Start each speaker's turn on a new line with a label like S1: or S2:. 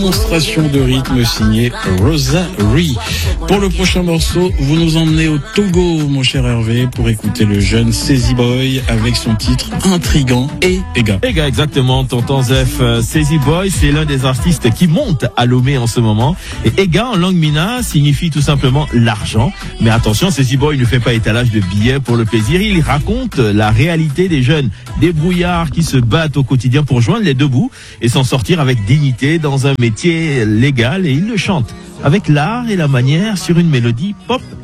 S1: Démonstration de rythme signée Rosary. Pour le prochain morceau, vous nous emmenez au Togo, mon cher Hervé, pour écouter le jeune Sazy Boy avec son titre intrigant et Ega.
S2: Ega, exactement, tonton Zef. Sazy Boy, c'est l'un des artistes qui monte à Lomé en ce moment. Et Ega, en langue mina, signifie tout simplement l'argent. Mais attention, Sazy Boy ne fait pas étalage de billets pour le plaisir. Il raconte la réalité des jeunes débrouillards qui se battent au quotidien pour joindre les deux bouts et s'en sortir avec dignité dans un métier légal, et il le chante avec l'art et la manière sur une mélodie pop